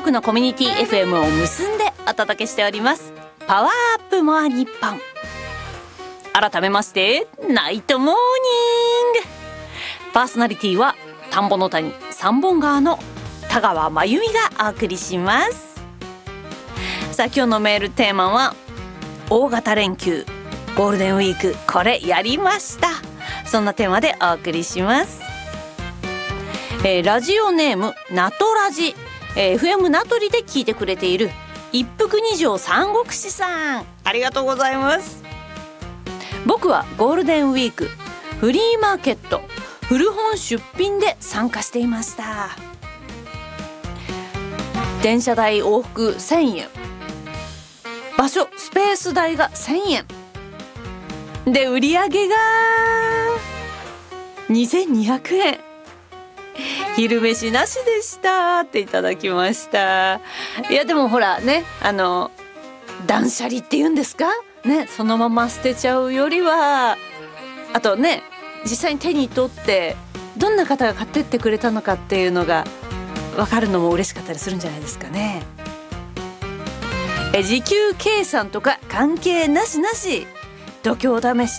国のコミュニティ FM を結んでお届けしておりますパワーアップモア日本。改めましてナイトモーニング。パーソナリティは田んぼの谷三本川の田川真由美がお送りします。さあ今日のメールテーマは大型連休ゴールデンウィークこれやりました。そんなテーマでお送りします。ラジオネームナトラジ、FM 名取で聞いてくれている一服二条三国志さん、ありがとうございます。僕はゴールデンウィークフリーマーケット古本出品で参加していました。電車代往復1000円、場所スペース代が1000円で売り上げが2200円、昼飯なしでしたっていただきました。いやでもほらね、断捨離って言うんですかね、そのまま捨てちゃうよりは、あとね実際に手に取ってどんな方が買ってってくれたのかっていうのが分かるのも嬉しかったりするんじゃないですかね。時給計算とか関係なし度胸試し